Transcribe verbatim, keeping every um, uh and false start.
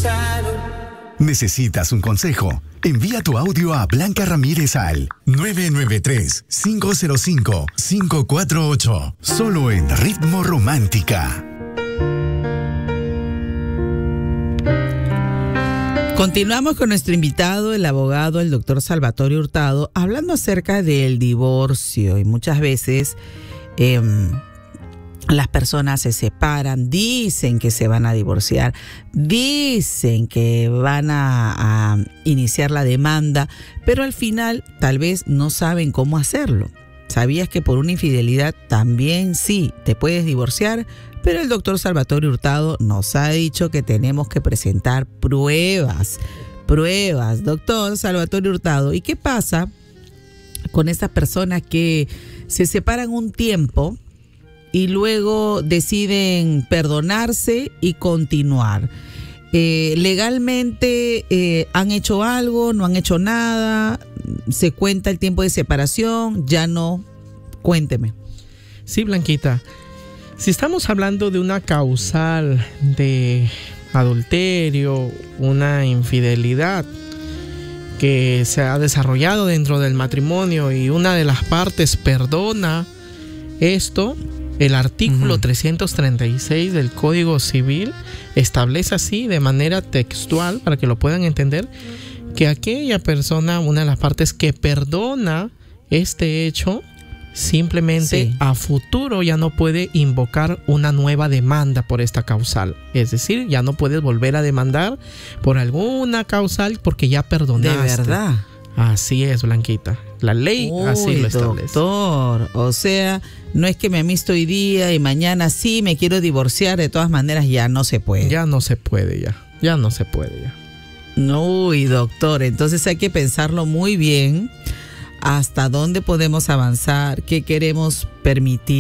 ¿Necesitas un consejo? Envía tu audio a Blanca Ramírez al nueve nueve tres, cinco cero cinco, cinco cuatro ocho. Solo en Ritmo Romántica. Continuamos con nuestro invitado, el abogado, el doctor Salvatore Hurtado, hablando acerca del divorcio. Y muchas veces eh, las personas se separan, dicen que se van a divorciar, dicen que van a, a iniciar la demanda, pero al final tal vez no saben cómo hacerlo. ¿Sabías que por una infidelidad también sí te puedes divorciar? Pero el doctor Salvatore Hurtado nos ha dicho que tenemos que presentar pruebas, pruebas. Doctor Salvatore Hurtado, ¿y qué pasa con estas personas que se separan un tiempo y luego deciden perdonarse y continuar? Eh, legalmente eh, han hecho algo, no han hecho nada, se cuenta el tiempo de separación, ya no. Cuénteme. Sí, Blanquita. Si estamos hablando de una causal de adulterio, una infidelidad que se ha desarrollado dentro del matrimonio y una de las partes perdona esto, el artículo uh-huh. trescientos treinta y seis del Código Civil establece así de manera textual, para que lo puedan entender, que aquella persona, una de las partes que perdona este hecho, simplemente sí. a futuro ya no puede invocar una nueva demanda por esta causal. Es decir, ya no puedes volver a demandar por alguna causal porque ya perdonaste. ¿De verdad? Así es, Blanquita. La ley Uy, así lo establece. Doctor, o sea, no es que me amisto hoy día y mañana sí me quiero divorciar, de todas maneras ya no se puede. Ya no se puede, ya. Ya no se puede, ya. Uy, doctor, entonces hay que pensarlo muy bien. ¿Hasta dónde podemos avanzar? ¿Qué queremos permitir?